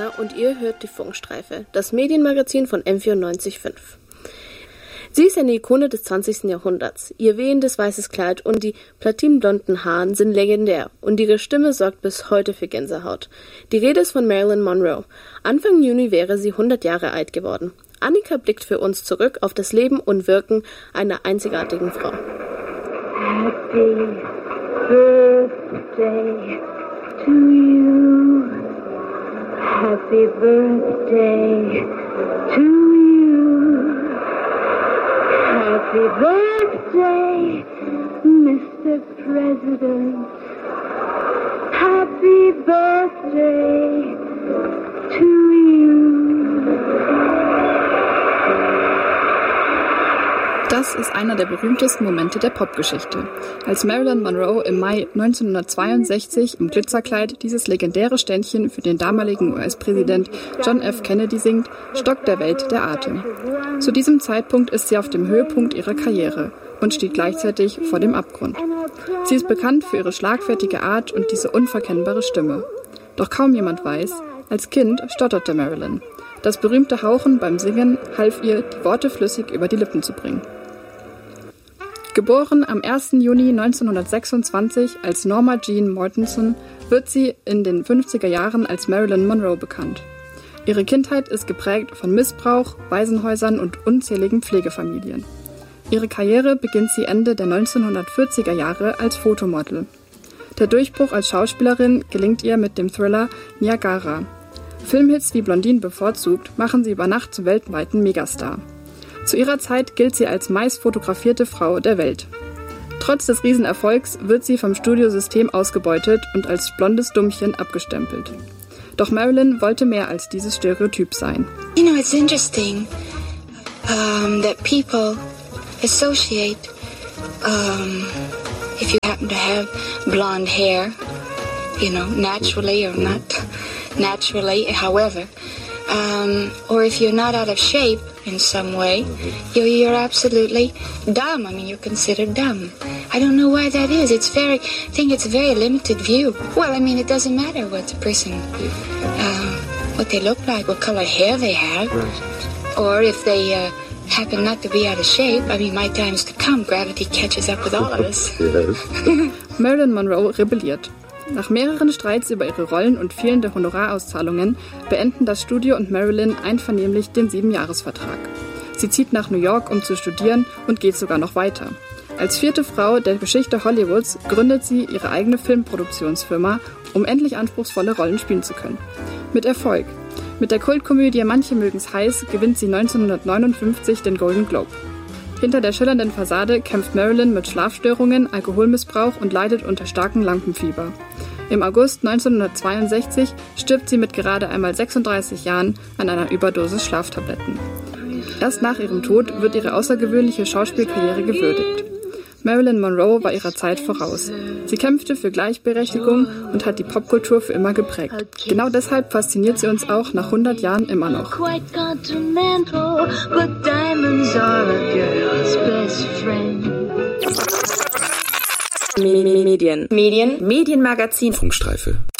Anna und ihr hört die Funkstreife, das Medienmagazin von M94.5. Sie ist eine Ikone des 20. Jahrhunderts. Ihr wehendes weißes Kleid und die platinblonden Haaren sind legendär und ihre Stimme sorgt bis heute für Gänsehaut. Die Rede ist von Marilyn Monroe. Anfang Juni wäre sie 100 Jahre alt geworden. Annika blickt für uns zurück auf das Leben und Wirken einer einzigartigen Frau. Happy birthday to you. Happy birthday to you. Happy birthday, Mr. President. Happy birthday to you. Das ist einer der berühmtesten Momente der Popgeschichte. Als Marilyn Monroe im Mai 1962 im Glitzerkleid dieses legendäre Ständchen für den damaligen US-Präsident John F. Kennedy singt, stockt der Welt der Atem. Zu diesem Zeitpunkt ist sie auf dem Höhepunkt ihrer Karriere und steht gleichzeitig vor dem Abgrund. Sie ist bekannt für ihre schlagfertige Art und diese unverkennbare Stimme. Doch kaum jemand weiß, als Kind stotterte Marilyn. Das berühmte Hauchen beim Singen half ihr, die Worte flüssig über die Lippen zu bringen. Geboren am 1. Juni 1926 als Norma Jean Mortensen, wird sie in den 50er Jahren als Marilyn Monroe bekannt. Ihre Kindheit ist geprägt von Missbrauch, Waisenhäusern und unzähligen Pflegefamilien. Ihre Karriere beginnt sie Ende der 1940er Jahre als Fotomodel. Der Durchbruch als Schauspielerin gelingt ihr mit dem Thriller Niagara. Filmhits wie Blondine bevorzugt machen sie über Nacht zum weltweiten Megastar. Zu ihrer Zeit gilt sie als meist fotografierte Frau der Welt. Trotz des Riesenerfolgs wird sie vom Studiosystem ausgebeutet und als blondes Dummchen abgestempelt. Doch Marilyn wollte mehr als dieses Stereotyp sein. You know, it's interesting that people associate if you happen to have blonde hair, you know, naturally or not naturally, however, or if you're not out of shape in some way, you're absolutely dumb. I mean, you're considered dumb. I don't know why that is. I think it's a very limited view. Well, I mean, it doesn't matter what the person, what they look like, what color hair they have, or if they happen not to be out of shape. I mean, my time's to come. Gravity catches up with all of us. Marilyn Monroe rebelliert. Nach mehreren Streits über ihre Rollen und fehlende Honorarauszahlungen beenden das Studio und Marilyn einvernehmlich den 7-Jahres-Vertrag. Sie zieht nach New York, um zu studieren und geht sogar noch weiter. Als 4. Frau der Geschichte Hollywoods gründet sie ihre eigene Filmproduktionsfirma, um endlich anspruchsvolle Rollen spielen zu können. Mit Erfolg. Mit der Kultkomödie Manche mögen's heiß gewinnt sie 1959 den Golden Globe. Hinter der schillernden Fassade kämpft Marilyn mit Schlafstörungen, Alkoholmissbrauch und leidet unter starkem Lampenfieber. Im August 1962 stirbt sie mit gerade einmal 36 Jahren an einer Überdosis Schlaftabletten. Erst nach ihrem Tod wird ihre außergewöhnliche Schauspielkarriere gewürdigt. Marilyn Monroe war ihrer Zeit voraus. Sie kämpfte für Gleichberechtigung und hat die Popkultur für immer geprägt. Genau deshalb fasziniert sie uns auch nach 100 Jahren immer noch. Medienmagazin. Funkstreife.